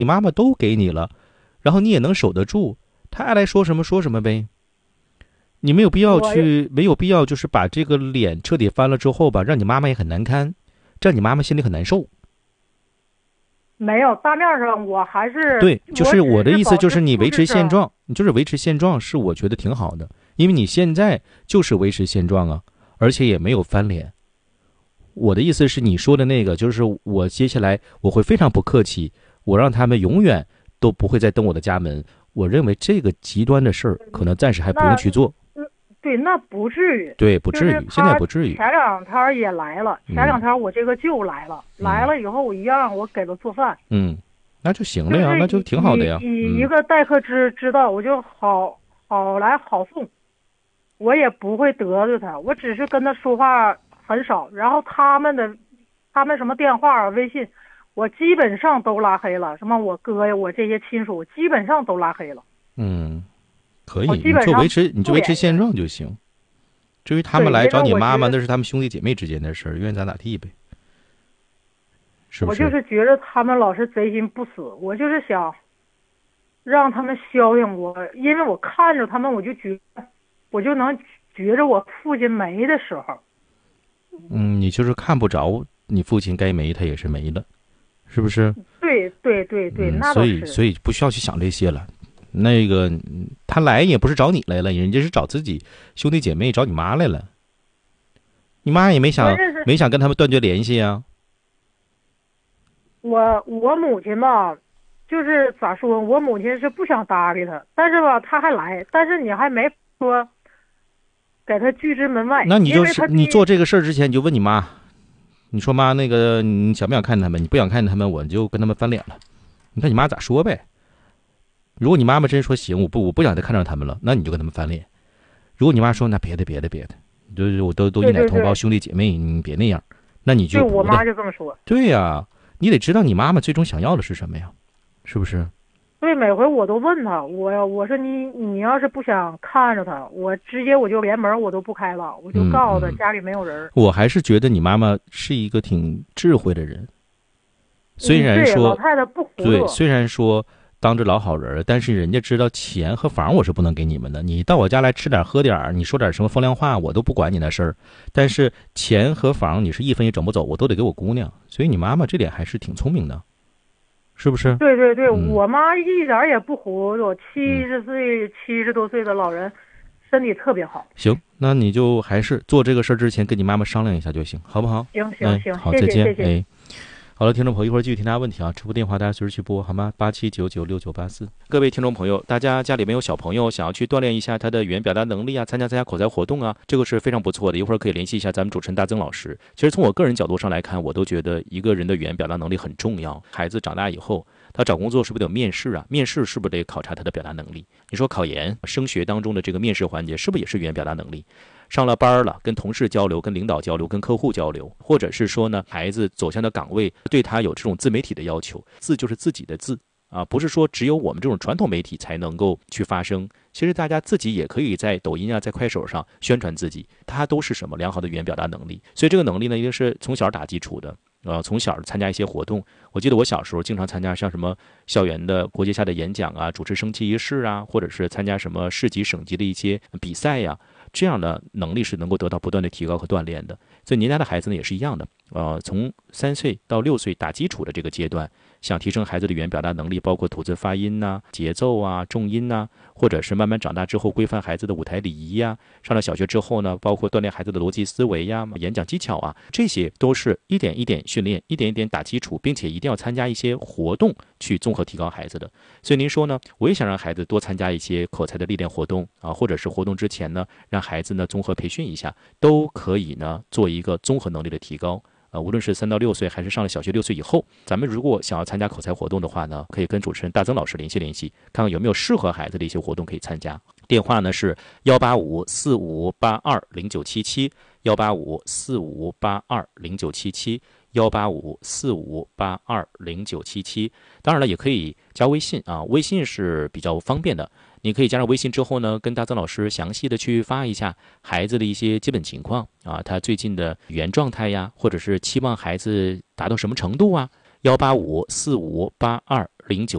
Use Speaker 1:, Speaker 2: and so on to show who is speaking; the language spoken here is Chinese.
Speaker 1: 你妈妈都给你了，然后你也能守得住，他爱来说什么说什么呗。你没有必要就是把这个脸彻底翻了之后吧，让你妈妈也很难堪，这样你妈妈心里很难受。
Speaker 2: 没有，大面上我还是
Speaker 1: 对，就是我的意思，
Speaker 2: 保持
Speaker 1: 就是你维持
Speaker 2: 素质上。
Speaker 1: 现状，你就是维持现状，是我觉得挺好的，因为你现在就是维持现状啊，而且也没有翻脸。我的意思是，你说的那个，就是我接下来我会非常不客气，我让他们永远都不会再登我的家门。我认为这个极端的事儿，可能暂时还不用
Speaker 2: 那
Speaker 1: 去做。
Speaker 2: 对，那不至于。
Speaker 1: 对，不
Speaker 2: 就
Speaker 1: 至于，现在
Speaker 2: 是他
Speaker 1: 不至于。
Speaker 2: 前2天也来了，前
Speaker 1: 嗯
Speaker 2: 2天我这个舅来了，来
Speaker 1: 嗯
Speaker 2: 了以后我一样我给他做饭，
Speaker 1: 嗯，那就行了呀，
Speaker 2: 就是
Speaker 1: 那就挺好的呀。
Speaker 2: 以一个待客之道，我就好来好送，我也不会得罪他，我只是跟他说话很少，然后他们什么电话啊、微信，我基本上都拉黑了，什么我哥呀、我这些亲属，我基本上都拉黑了，
Speaker 1: 嗯，可以，
Speaker 2: 我基本上
Speaker 1: 你就维持现
Speaker 2: 不联系。
Speaker 1: 状就行。至于他们
Speaker 2: 对，因为
Speaker 1: 来找你妈妈，
Speaker 2: 我觉得
Speaker 1: 那是他们兄弟姐妹之间的事儿，愿意咋咋地呗，是不
Speaker 2: 我就
Speaker 1: 是？
Speaker 2: 是觉得他们老是贼心不死，我就是想让他们消停我，因为我看着他们，我就能觉着我父亲没的时候。
Speaker 1: 你就是看不着你父亲该没他也是没了，是不是？
Speaker 2: 对对对对，那
Speaker 1: 所
Speaker 2: 倒是。
Speaker 1: 以所以不需要去想这些了。那个他来也不是找你来了，人家是找自己兄弟姐妹，找你妈来了。你妈也
Speaker 2: 关键是
Speaker 1: 没想跟他们断绝联系啊。
Speaker 2: 我母亲吧，就是咋说，我母亲是不想搭理他，但是吧，他还来，但是你还没说给他拒之门外，
Speaker 1: 那你就
Speaker 2: 因为他
Speaker 1: 是你做这个事儿之前，你就问你妈，你说妈，那个你想不想看他们？你不想看他们，我就跟他们翻脸了。你看你妈咋说呗？如果你妈妈真说行，我不想再看着他们了，那你就跟他们翻脸。如果你妈说那别的，就是我都一奶同胞
Speaker 2: 对对对
Speaker 1: 兄弟姐妹，你别那样，那你就
Speaker 2: 对，我
Speaker 1: 不的。
Speaker 2: 妈就这么说。
Speaker 1: 对呀，你得知道你妈妈最终想要的是什么呀，是不是？
Speaker 2: 对，每回我都问他，我说你要是不想看着他，我直接我就连门我都不开了，我就告诉他家里没有人。
Speaker 1: 我还是觉得你妈妈是一个挺智慧的人，虽然
Speaker 2: 对，老
Speaker 1: 说
Speaker 2: 太太不糊
Speaker 1: 对，
Speaker 2: 涂。
Speaker 1: 虽然说当着老好人，但是人家知道钱和房我是不能给你们的。你到我家来吃点喝点，你说点什么风凉话，我都不管你那事儿。但是钱和房你是一分也整不走，我都得给我姑娘。所以你妈妈这点还是挺聪明的，是不是？
Speaker 2: 对对对，我妈一点也不糊涂，70多岁的老人，身体特别好。
Speaker 1: 行，那你就还是做这个事儿之前跟你妈妈商量一下就行，好不好？
Speaker 2: 行，
Speaker 1: 好，
Speaker 2: 谢
Speaker 1: 再见。
Speaker 2: 谢谢谢。
Speaker 1: 好了，听众朋友，一会儿继续听大家问题啊，直播电话大家随时去拨，好吗？87996984。各位听众朋友，大家家里面有小朋友，想要去锻炼一下他的语言表达能力啊，参加口才活动啊，这个是非常不错的。一会儿可以联系一下咱们主持人大曾老师。其实从我个人角度上来看，我都觉得一个人的语言表达能力很重要。孩子长大以后，他找工作是不是得有面试啊？面试是不是得考察他的表达能力？你说考研、升学当中的这个面试环节，是不是也是语言表达能力？上了班了，跟同事交流、跟领导交流、跟客户交流，或者是说呢，孩子走向的岗位对他有这种自媒体的要求，字就是自己的字啊，不是说只有我们这种传统媒体才能够去发声。其实大家自己也可以在抖音啊，在快手上宣传自己，它都是什么良好的语言表达能力。所以这个能力呢，一定是从小打基础的。从小参加一些活动，我记得我小时候经常参加像什么校园的国际下的演讲啊，主持升旗仪式啊，或者是参加什么市级、省级的一些比赛呀，这样的能力是能够得到不断的提高和锻炼的。所以您家的孩子呢也是一样的，从3岁到6岁打基础的这个阶段，想提升孩子的语言表达能力，包括吐字发音呐、节奏啊、重音呐，或者是慢慢长大之后规范孩子的舞台礼仪呀，上了小学之后呢，包括锻炼孩子的逻辑思维呀、演讲技巧啊，这些都是一点一点训练，一点一点打基础，并且一定要参加一些活动去综合提高孩子的。所以您说呢，我也想让孩子多参加一些口才的历练活动啊，或者是活动之前呢，让孩子呢综合培训一下，都可以呢做一个综合能力的提高。无论是3到6岁，还是上了小学6岁以后，咱们如果想要参加口才活动的话呢，可以跟主持人大曾老师联系联系，看看有没有适合孩子的一些活动可以参加。电话呢是18545820977，18545820977，18545820977。当然了，也可以加微信啊，微信是比较方便的。你可以加上微信之后呢，跟大曾老师详细的去发一下孩子的一些基本情况啊，他最近的语言状态呀，或者是期望孩子达到什么程度啊。18545820977 09。